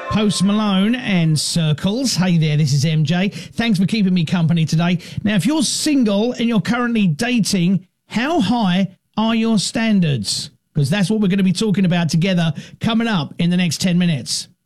Post Malone and Circles. Hey there, this is MJ. Thanks for keeping me company today. Now, if you're single and you're currently dating, how high are your standards? Because that's what we're going to be talking about together coming up in the next 10 minutes.